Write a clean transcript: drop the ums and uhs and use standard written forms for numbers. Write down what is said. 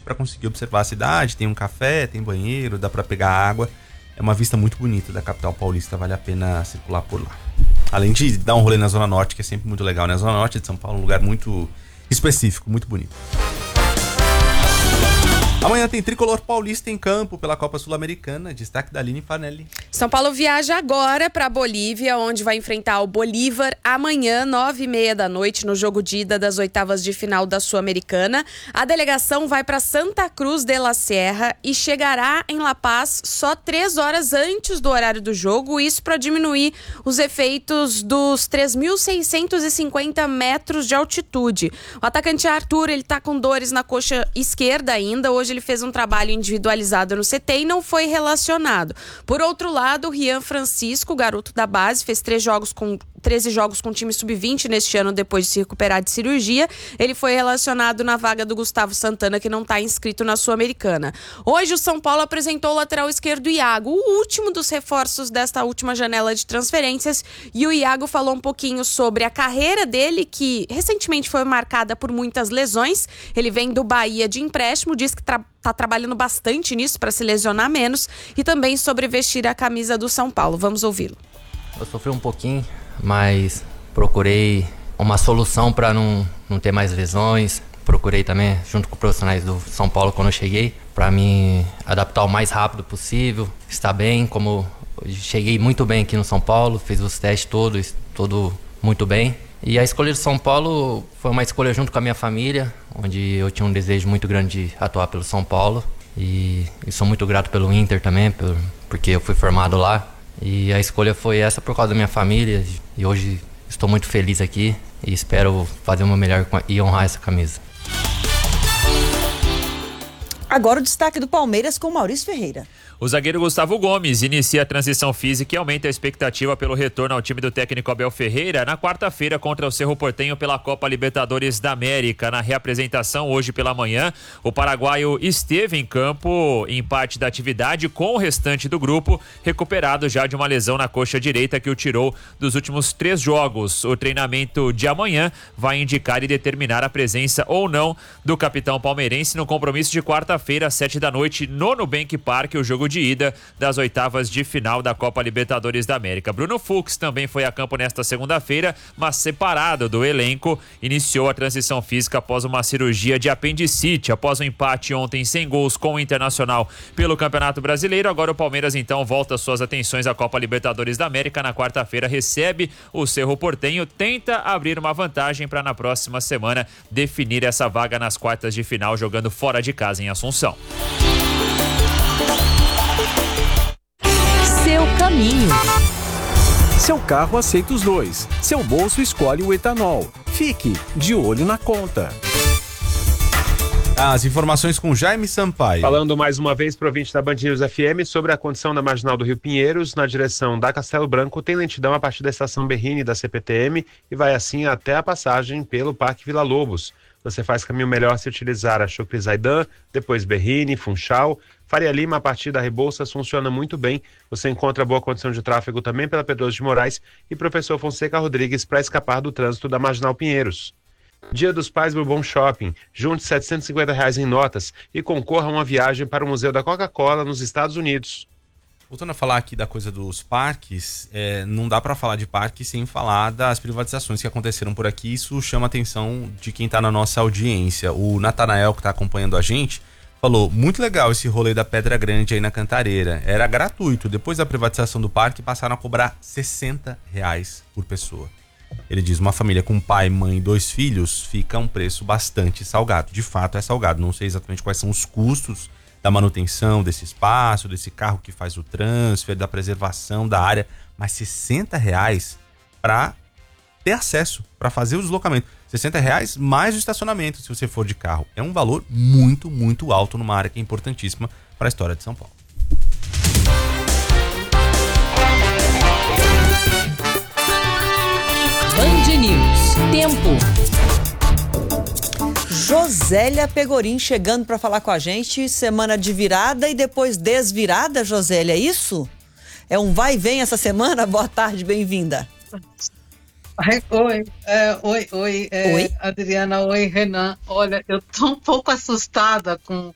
para conseguir observar a cidade. Tem um café, tem banheiro, dá para pegar água. É uma vista muito bonita da capital paulista, vale a pena circular por lá. Além de dar um rolê na Zona Norte, que é sempre muito legal, né? A Zona Norte de São Paulo é um lugar muito específico, muito bonito. Amanhã tem Tricolor Paulista em campo pela Copa Sul-Americana. Destaque da Aline Fanelli. São Paulo viaja agora para a Bolívia, onde vai enfrentar o Bolívar amanhã, 9h30 da noite, no jogo de ida das oitavas de final da Sul-Americana. A delegação vai para Santa Cruz de la Sierra e chegará em La Paz só 3 horas antes do horário do jogo. Isso para diminuir os efeitos dos 3.650 metros de altitude. O atacante Arthur, ele tá com dores na coxa esquerda ainda. Hoje ele fez um trabalho individualizado no CT e não foi relacionado. Por outro lado, o Rian Francisco, garoto da base, fez 13 jogos com o time sub-20 neste ano depois de se recuperar de cirurgia. Ele foi relacionado na vaga do Gustavo Santana, que não está inscrito na Sul-Americana. Hoje o São Paulo apresentou o lateral esquerdo Iago, o último dos reforços desta última janela de transferências, e o Iago falou um pouquinho sobre a carreira dele, que recentemente foi marcada por muitas lesões. Ele vem do Bahia de empréstimo, diz que tá trabalhando bastante nisso para se lesionar menos, e também sobre vestir a camisa do São Paulo. Vamos ouvi-lo. Eu sofri um pouquinho, mas procurei uma solução para não ter mais lesões. Procurei também, junto com os profissionais do São Paulo, quando eu cheguei, para me adaptar o mais rápido possível, estar bem. Como eu cheguei muito bem aqui no São Paulo, fiz os testes todos, tudo muito bem. E a escolha do São Paulo foi uma escolha junto com a minha família, onde eu tinha um desejo muito grande de atuar pelo São Paulo. E sou muito grato pelo Inter também, porque eu fui formado lá. E a escolha foi essa por causa da minha família. E hoje estou muito feliz aqui e espero fazer o meu melhor e honrar essa camisa. Agora o destaque do Palmeiras com Maurício Ferreira. O zagueiro Gustavo Gomes inicia a transição física e aumenta a expectativa pelo retorno ao time do técnico Abel Ferreira na quarta-feira contra o Cerro Porteño pela Copa Libertadores da América. Na reapresentação hoje pela manhã, o paraguaio esteve em campo em parte da atividade com o restante do grupo, recuperado já de uma lesão na coxa direita que o tirou dos últimos 3 jogos. O treinamento de amanhã vai indicar e determinar a presença ou não do capitão palmeirense no compromisso de quarta-feira às 7 da noite no Nubank Park, o jogo de ida das oitavas de final da Copa Libertadores da América. Bruno Fux também foi a campo nesta segunda-feira, mas separado do elenco, iniciou a transição física após uma cirurgia de apendicite, após um empate ontem sem gols com o Internacional pelo Campeonato Brasileiro. Agora o Palmeiras então volta suas atenções à Copa Libertadores da América. Na quarta-feira recebe o Cerro Porteño, tenta abrir uma vantagem para na próxima semana definir essa vaga nas quartas de final, jogando fora de casa em Assunção. Seu caminho. Seu carro aceita os dois. Seu bolso escolhe o etanol. Fique de olho na conta. As informações com Jaime Sampaio. Falando mais uma vez para o ouvinte da Band News FM sobre a condição da Marginal do Rio Pinheiros, na direção da Castelo Branco, tem lentidão a partir da estação Berrini da CPTM e vai assim até a passagem pelo Parque Vila Lobos. Você faz caminho melhor se utilizar a Chocri Zaidan, depois Berrini, Funchal. Faria Lima, a partir da Rebouças, funciona muito bem. Você encontra boa condição de tráfego também pela Pedroso de Moraes e Professor Fonseca Rodrigues para escapar do trânsito da Marginal Pinheiros. Dia dos Pais Bourbon Shopping. Junte R$ 750 em notas e concorra a uma viagem para o Museu da Coca-Cola nos Estados Unidos. Voltando a falar aqui da coisa dos parques, não dá para falar de parque sem falar das privatizações que aconteceram por aqui. Isso chama a atenção de quem está na nossa audiência. O Natanael, que está acompanhando a gente, falou: muito legal esse rolê da Pedra Grande aí na Cantareira. Era gratuito. Depois da privatização do parque, passaram a cobrar R$60 por pessoa. Ele diz: uma família com pai, mãe e 2 filhos fica um preço bastante salgado. De fato é salgado. Não sei exatamente quais são os custos da manutenção desse espaço, desse carro que faz o transfer, da preservação da área, mas R$60 para ter acesso, para fazer o deslocamento. R$60 mais o estacionamento, se você for de carro. É um valor muito, muito alto numa área que é importantíssima para a história de São Paulo. Band News. Tempo. Josélia Pegorim chegando para falar com a gente. Semana de virada e depois desvirada, Josélia, é isso? É um vai e vem essa semana? Boa tarde, bem-vinda. Oi, Adriana, oi, Renan. Olha, eu tô um pouco assustada com